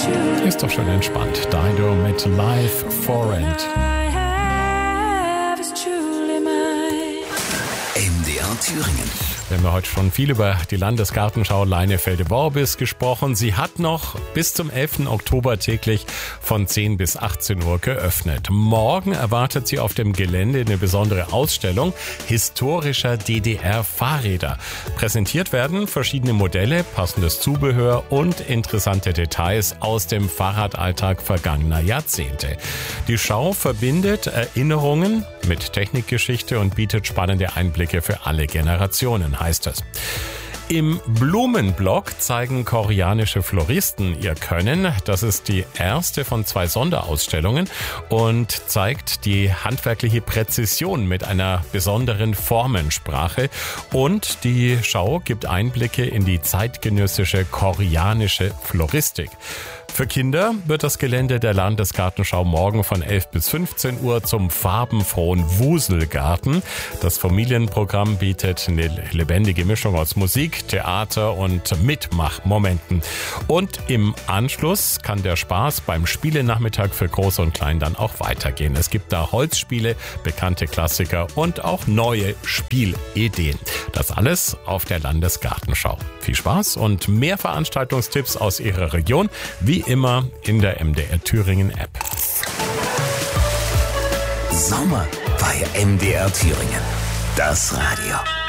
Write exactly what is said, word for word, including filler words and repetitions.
Ist doch schon entspannt. Dido mit Live for Rent. M D R Thüringen. Wir haben ja heute schon viel über die Landesgartenschau Leinefelde-Worbis gesprochen. Sie hat noch bis zum elften Oktober täglich von zehn bis achtzehn Uhr geöffnet. Morgen erwartet sie auf dem Gelände eine besondere Ausstellung historischer D D R-Fahrräder. Präsentiert werden verschiedene Modelle, passendes Zubehör und interessante Details aus dem Fahrradalltag vergangener Jahrzehnte. Die Schau verbindet Erinnerungen mit Technikgeschichte und bietet spannende Einblicke für alle Generationen, heißt es. Im Blumenblock zeigen koreanische Floristen ihr Können. Das ist die erste von zwei Sonderausstellungen und zeigt die handwerkliche Präzision mit einer besonderen Formensprache. Und die Schau gibt Einblicke in die zeitgenössische koreanische Floristik. Für Kinder wird das Gelände der Landesgartenschau morgen von elf bis fünfzehn Uhr zum farbenfrohen Wuselgarten. Das Familienprogramm bietet eine lebendige Mischung aus Musik, Theater und Mitmachmomenten. Und im Anschluss kann der Spaß beim Spielenachmittag für Groß und Klein dann auch weitergehen. Es gibt da Holzspiele, bekannte Klassiker und auch neue Spielideen. Das alles auf der Landesgartenschau. Viel Spaß und mehr Veranstaltungstipps aus Ihrer Region, wie immer in der M D R Thüringen App. Sommer bei M D R Thüringen. Das Radio.